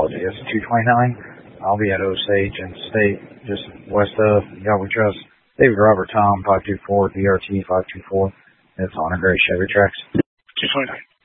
apology. It's 229. I'll be at Osage and State, just west of Yahweh Trust. David Robert Tom 524 DRT 524. It's on a great Chevy Trax. 229.